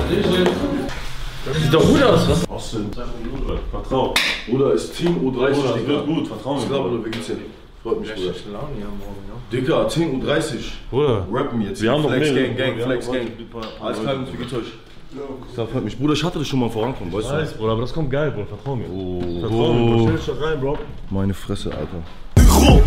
Sieht doch gut aus, was? Austin, vertrau. Bruder, ist Team U30. Bruder, das wird gut, vertrau mir. Bruder, wie geht's dir? Freut mich, Bruder. Laune hier morgen, ja. Dicker, 10:30 Uhr. Bruder, Rappen jetzt. wir haben noch Flex mehr. Gang, Flex Gang. Alles klar, wie geht's euch? Das freut mich. Bruder, ich hatte das schon mal vorankommen, weißt du? Bruder, aber das kommt geil, Bruder, vertrau mir. Oh, Vertrau mir, Bro. Stell dich doch rein, Bro. Meine Fresse, Alter.